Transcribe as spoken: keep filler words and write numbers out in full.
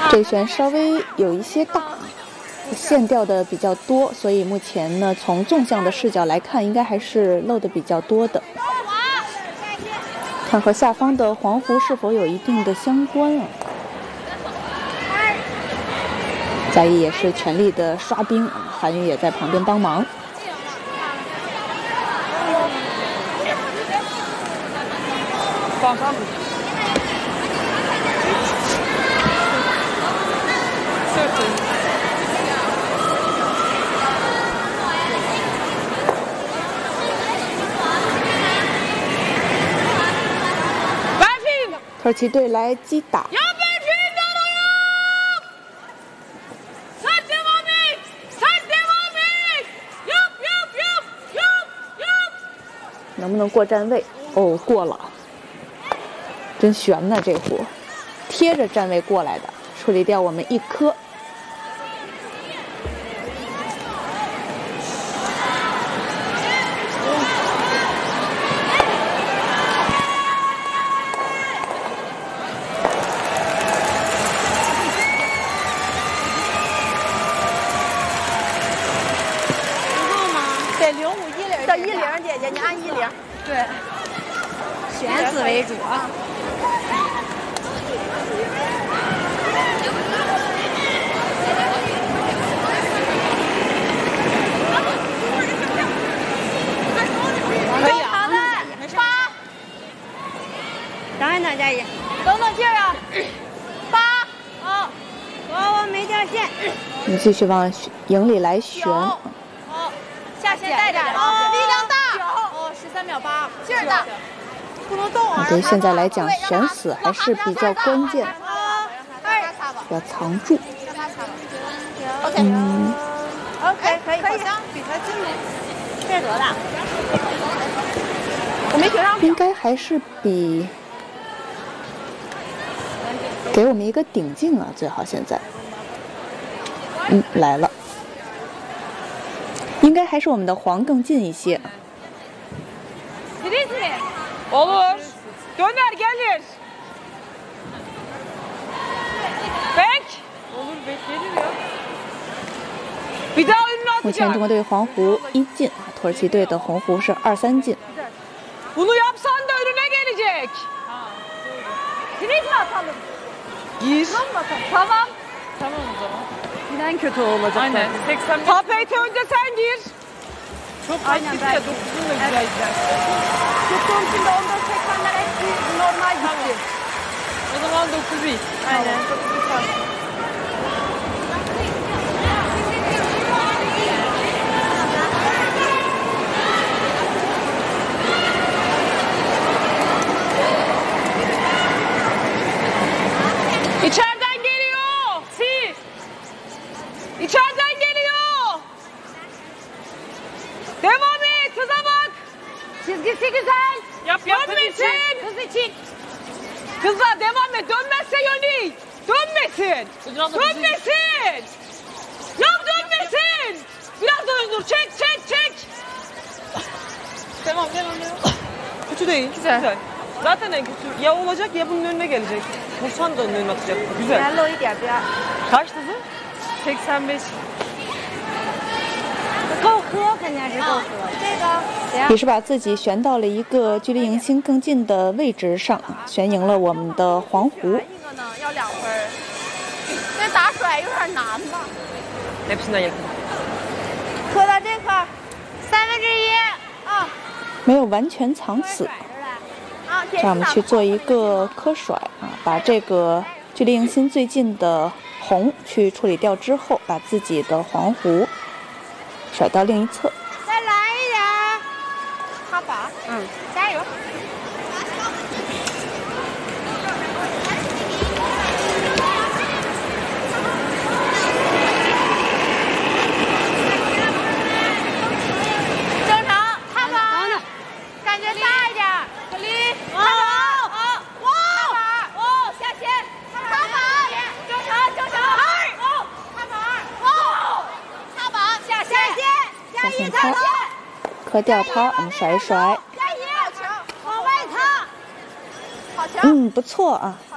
这旋稍微有一些大，线掉的比较多，所以目前呢，从纵向的视角来看，应该还是漏的比较多的。看和下方的黄湖是否有一定的相关啊？嘉义也是全力的刷冰，韩宇也在旁边帮忙。 放上。 土耳其队来击打，能不能过站位？哦，过了，真悬呐！这壶贴着站位过来的，处理掉我们一颗。 到一零，姐姐，你按一零。 对，选死为主啊。 可以啊。八。 等一等，佳怡， 等等劲儿啊。八。 哦，我我没掉线。 你继续往营里来旋。 下线带点啊，力量大。哦，十三秒八，劲儿大，不能动啊。 对于现在来讲，选死还是比较关键，要藏住。嗯 ，OK， 可以，可以，比他近点。这是多大？我没评上。 应该还是比给我们一个顶劲啊，最好现在。嗯，来了。 应该还是我们的黄更近一些。 Olur. Döner gelir. Bek. Olur bek gelir ya. Bir daha önüne atacak. 目前中国队黄湖一进，土耳其队的红湖是二三进。 Bunu yapsan da önüne gelecek. Kilit mi atalım? Gir. Tamam. Tamam o zaman. En kötü olacak. Aynen. seksen T P T önce sen gir. Çok Aynen, aktif ben- de dokuzun da güzel gider. Tuttuğum şimdi on dört seksenler hepsi normal gitti. O zaman dokuz iyi. Aynen. İçeriden geliyor. Sil. İçeriden geliyor. Devam et. Hıza bak. Çizgisi güzel. Yap yap. Dönmesin. Kız için. Kızlar devam et. Dönmezse yönelik. Dönmesin. Dönmesin. Ya dönmesin. Biraz da dur. Çek çek çek. Devam devam devam. Kötü değil. Güzel. Güzel. Zaten en kötü ya olacak ya bunun önüne gelecek. Vursan da onun önüne atacak. Güzel. Bello iyi geldi ya. Kaç hızı? seksen beş. 够喝肯定是够喝。 这个。 也是把自己旋到了一个距离迎新更近的位置上，旋赢了我们的黄湖。 一个呢要两分，这打甩有点难吧？ Hepsinden yakın. 磕到这块，三分之一啊。 没有完全藏死。 啊， 让我们去做一个磕甩啊，把这个距离迎新最近的红去处理掉之后，把自己的黄湖甩到另一侧。 再来一点，他把， 嗯， 加油。正常，他把，感觉大一点，可力，他把，哦，哇，哦，下线，他把，正常，正常，二，哦，他把二，哦，他把下线，加一，加一， 磕掉它，我们甩一甩。 加一，往外擦，好球， 嗯，不错啊。